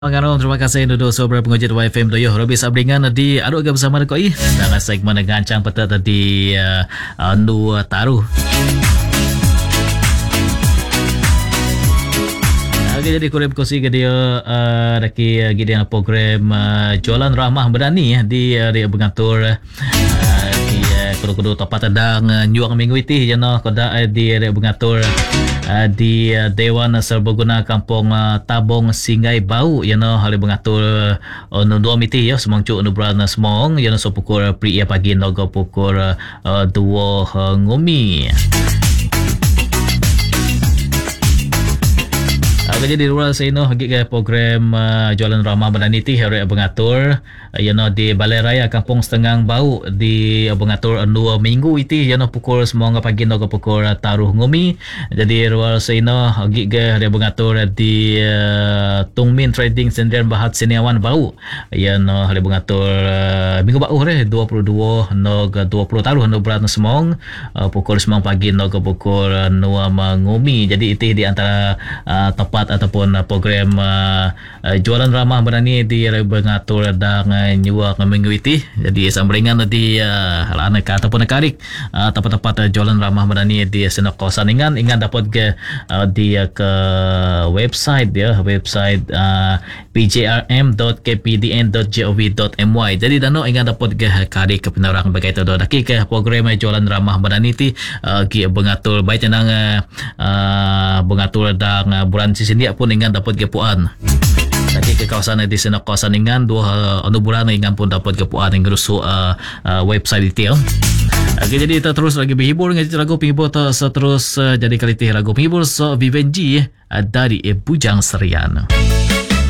Pengarong, terima kasih Nudo Sobra Pengujit YFM Doyo Robi Sabringan di Aduk bersama Koi dalam segmen gancang peta tadi Nu Taruh. Jadi kurang kosi ke dia daki gidean program jualan ramah berani di Bengatur di kudu-kudu tepat tadang nyuang minggu iti jana koda di Bengatur di Dewan Serbaguna Kampung Tabong Singai Bau jana hal Bengatur nu dua miti ya semangcu nu berana semong jana so pukul pri pagi nogo pukul 2 ngumi. Jadi di rural sino hagi ke program jualan ramah berani ti hari Bengatur yano di Balai Raya Kampung Setengah Bau di Bengatur 2 minggu iti yano pukul semua pagi no pukul taruh ngumi. Jadi rural sino hagi ke hari Bengatur di Tungmin Trading Center Bahat Seniawan Bau yano hari Bengatur minggu bau 22 no 20 taruh no berat semong pukul semua pagi no pukul 2 ngumi. Jadi itu di antara tepat ataupun program jualan ramah berani di Bengatur dan nyuak minggu itu. Jadi sambringan di anak ataupun karik tempat-tempat jualan ramah berani di senok kawasan ingan dapat ke di ke website dia website pjrm.kpdn.gov.my. Jadi dano ingan dapat ke karik ke penarang begitu do daki ke program jualan ramah berani ti ki Bengatur baik tenang Bengatur dan bulan sini pun ingan dapat kepuan. Lagi ke kawasan di sana kawasan ingan dua bulan ingan pun dapat kepuan yang rusuk website detail. Okay, jadi kita terus lagi berhibur ngaji lagu penghibur seterus jadi kali lagu penghibur so Vivenji dari Bujang Serian.